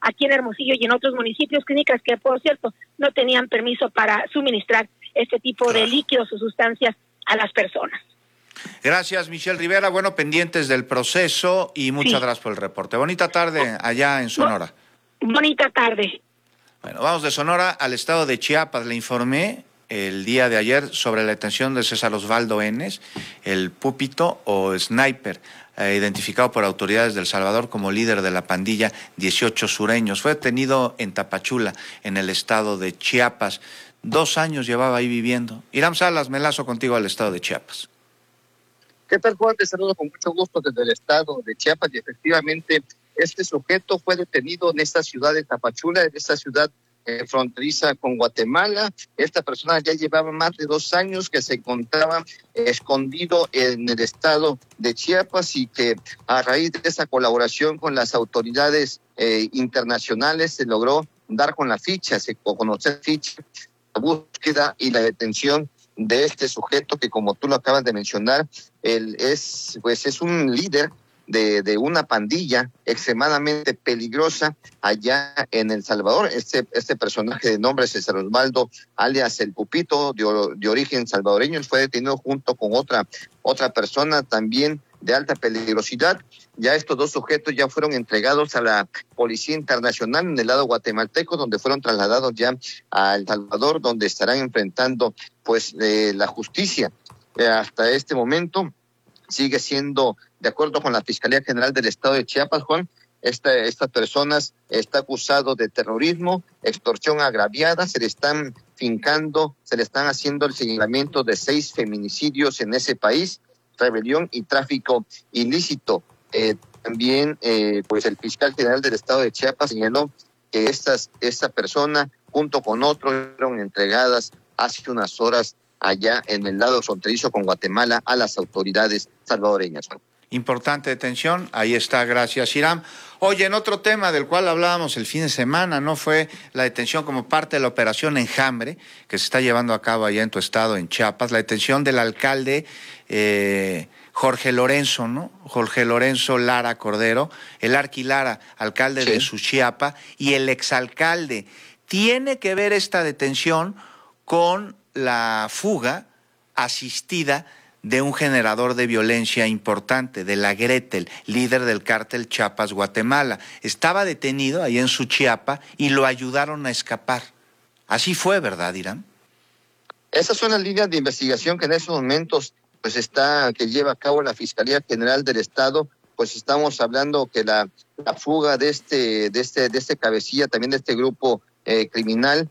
aquí en Hermosillo y en otros municipios, clínicas que, por cierto, no tenían permiso para suministrar este tipo de líquidos o sustancias a las personas. Gracias, Michelle Rivera. Bueno, pendientes del proceso y muchas gracias por el reporte. Bonita tarde allá en Sonora. Bonita tarde. Bueno, vamos de Sonora al estado de Chiapas. Le informé el día de ayer sobre la detención de César Osvaldo Enes, el púpito o sniper, identificado por autoridades de El Salvador como líder de la pandilla 18 Sureños. Fue detenido en Tapachula, en el estado de Chiapas. 2 años llevaba ahí viviendo. Iram Salas, me enlazo contigo al estado de Chiapas. ¿Qué tal, Juan? Te saludo con mucho gusto desde el estado de Chiapas y efectivamente este sujeto fue detenido en esta ciudad de Tapachula, en esta ciudad fronteriza con Guatemala. Esta persona ya llevaba más de 2 años que se encontraba escondido en el estado de Chiapas y que a raíz de esa colaboración con las autoridades internacionales se logró dar con la ficha, conocer ficha, la búsqueda y la detención de este sujeto que, como tú lo acabas de mencionar, él es un líder de una pandilla extremadamente peligrosa allá en El Salvador. Este personaje de nombre César Osvaldo, alias El Pupito, de origen salvadoreño, fue detenido junto con otra persona también de alta peligrosidad. Ya estos 2 sujetos ya fueron entregados a la Policía Internacional en el lado guatemalteco, donde fueron trasladados ya a El Salvador, donde estarán enfrentando la justicia. Hasta este momento sigue siendo, de acuerdo con la Fiscalía General del Estado de Chiapas, Juan, estas personas está acusado de terrorismo, extorsión agraviada, se le están haciendo el señalamiento de 6 feminicidios en ese país, rebelión y tráfico ilícito. También el fiscal general del estado de Chiapas señaló que esta persona junto con otros fueron entregadas hace unas horas allá en el lado fronterizo con Guatemala a las autoridades salvadoreñas. Importante detención, ahí está, gracias, Hiram. Oye, en otro tema del cual hablábamos el fin de semana, ¿no? Fue la detención como parte de la operación Enjambre, que se está llevando a cabo allá en tu estado, en Chiapas, la detención del alcalde Jorge Lorenzo, ¿no? Jorge Lorenzo Lara Cordero, el Arqui Lara, alcalde de Suchiapa, y el exalcalde. ¿Tiene que ver esta detención con la fuga asistida de un generador de violencia importante, de la Gretel, líder del cártel Chiapas Guatemala? Estaba detenido ahí en Suchiapa y lo ayudaron a escapar. Así fue, ¿verdad, Irán? Esas son las líneas de investigación que en esos momentos que lleva a cabo la Fiscalía General del Estado. Estamos hablando que la fuga de este cabecilla, también de este grupo criminal,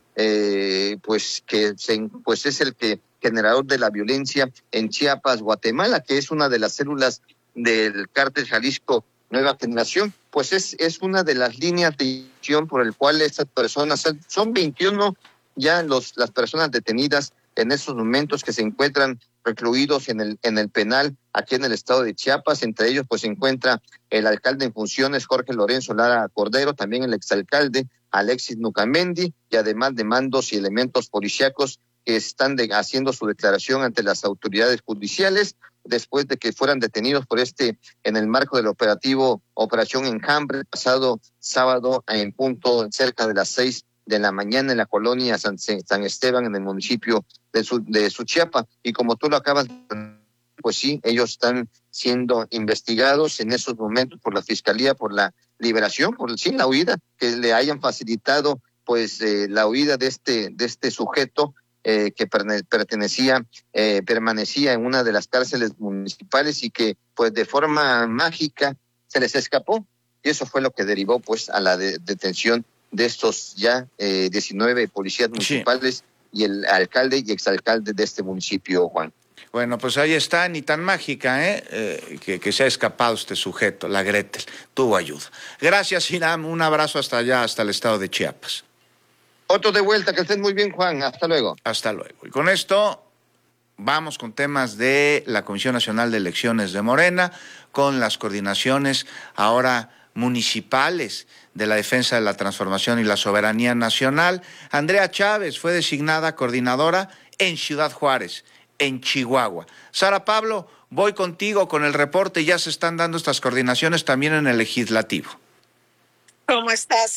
que es el generador de la violencia en Chiapas, Guatemala, que es una de las células del cártel Jalisco Nueva Generación. Es una de las líneas de acción por el cual estas personas, son 21 ya las personas detenidas en esos momentos que se encuentran recluidos en el penal aquí en el estado de Chiapas. Entre ellos se encuentra el alcalde en funciones Jorge Lorenzo Lara Cordero, también el exalcalde Alexis Nucamendi, y además de mandos y elementos policíacos que están haciendo su declaración ante las autoridades judiciales después de que fueran detenidos en el marco del Operación Enjambre, pasado sábado en punto cerca de las 6 de la mañana en la colonia San Esteban, en el municipio de Suchiapa. Y como tú lo acabas de decir, ellos están siendo investigados en esos momentos por la Fiscalía, por la liberación, por la huida, que le hayan facilitado la huida de este sujeto que permanecía en una de las cárceles municipales y que de forma mágica se les escapó. Y eso fue lo que derivó a la detención de estos ya 19 policías municipales y el alcalde y exalcalde de este municipio, Juan. Bueno, pues ahí está, ni tan mágica, que se ha escapado este sujeto, la Gretel. Tuvo ayuda. Gracias, Hiram. Un abrazo hasta allá, hasta el estado de Chiapas. Otro de vuelta, que estén muy bien, Juan. Hasta luego. Hasta luego. Y con esto vamos con temas de la Comisión Nacional de Elecciones de Morena, con las coordinaciones ahora municipales de la Defensa de la Transformación y la Soberanía Nacional. Andrea Chávez fue designada coordinadora en Ciudad Juárez, en Chihuahua. Sara Pablo, voy contigo con el reporte. Ya se están dando estas coordinaciones también en el Legislativo. ¿Cómo estás?